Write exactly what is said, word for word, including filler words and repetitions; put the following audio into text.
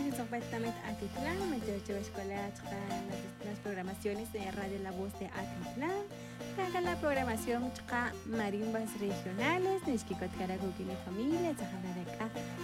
en completamente Atitlán, veintiocho escuelas, las, las programaciones de Radio La Voz de Atitlán, caga la programación chca marimbas regionales, Nishkikot Karakuki mi familia, Zahadareka,